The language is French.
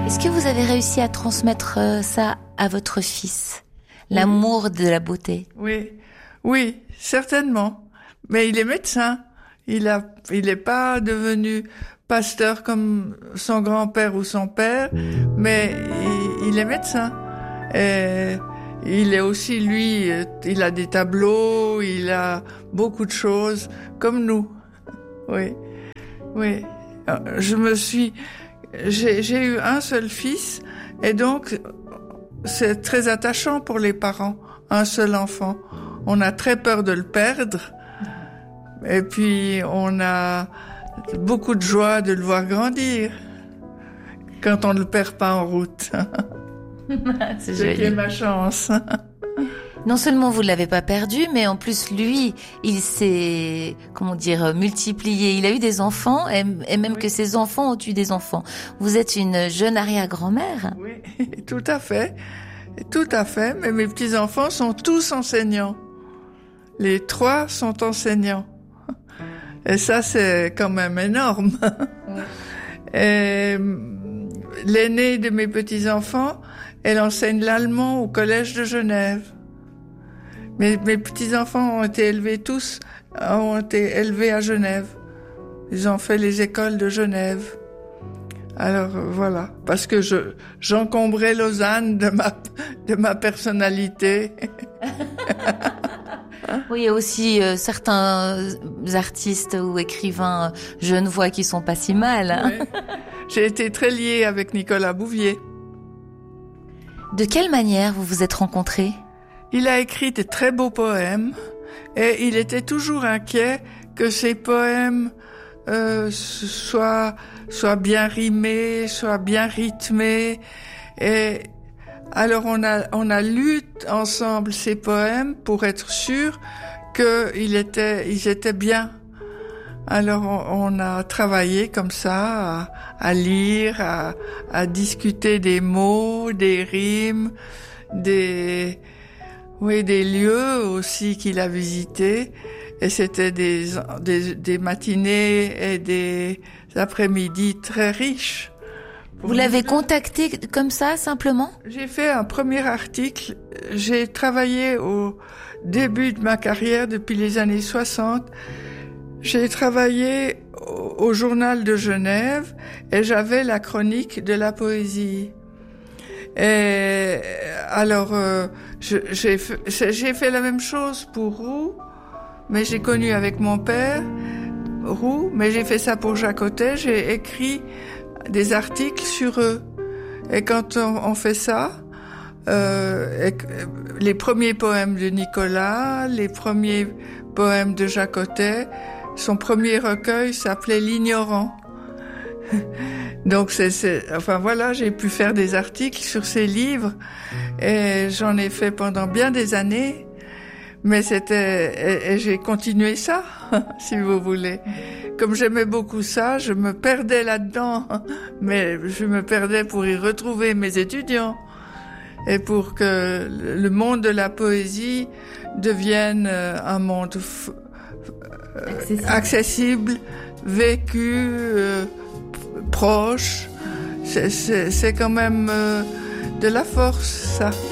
Est-ce que vous avez réussi à transmettre ça à votre fils? L'amour de la beauté? Oui, certainement. Mais il est médecin. Il est pas devenu pasteur comme son grand-père ou son père, mais il est médecin. Et il est aussi, lui, il a des tableaux, il a beaucoup de choses, comme nous. Oui. J'ai eu un seul fils, et donc, c'est très attachant pour les parents, un seul enfant. On a très peur de le perdre, et puis on a beaucoup de joie de le voir grandir, quand on ne le perd pas en route. C'est Ce qui est ma chance. Non seulement vous ne l'avez pas perdu, mais en plus lui, il s'est, multiplié. Il a eu des enfants, et même que ses enfants ont eu des enfants. Vous êtes une jeune arrière-grand-mère. Oui, tout à fait. Mais mes petits-enfants sont tous enseignants. Les 3 sont enseignants. Et ça, c'est quand même énorme. Et l'aînée de mes petits-enfants, elle enseigne l'allemand au collège de Genève. Mes petits-enfants ont été élevés à Genève. Ils ont fait les écoles de Genève. Alors voilà, parce que j'encombrais Lausanne de ma personnalité. Oui, il y a aussi certains artistes ou écrivains genevois qui sont pas si mal. Oui. J'ai été très liée avec Nicolas Bouvier. De quelle manière vous vous êtes rencontrés? Il a écrit de très beaux poèmes et il était toujours inquiet que ses poèmes soient bien rimés, soient bien rythmés. Et alors on a lu ensemble ces poèmes pour être sûr qu'ils étaient bien. Alors on a travaillé comme ça à lire, à discuter des mots, des rimes, des lieux aussi qu'il a visités. Et c'était des matinées et des après-midi très riches. Vous l'avez contacté comme ça, simplement? J'ai fait un premier article. J'ai travaillé au début de ma carrière, depuis les années 60. J'ai travaillé au Journal de Genève et j'avais la chronique de la poésie. Et alors, j'ai fait la même chose pour Roux, mais j'ai connu avec mon père Roux, mais j'ai fait ça pour Jacotet. J'ai écrit des articles sur eux. Et quand on fait ça, les premiers poèmes de Nicolas, les premiers poèmes de Jacotet, son premier recueil s'appelait L'Ignorant. Donc j'ai pu faire des articles sur ces livres et j'en ai fait pendant bien des années, mais et j'ai continué ça, si vous voulez. Comme j'aimais beaucoup ça, je me perdais là-dedans, mais je me perdais pour y retrouver mes étudiants et pour que le monde de la poésie devienne un monde accessible, vécu, proche. C'est quand même de la force, ça.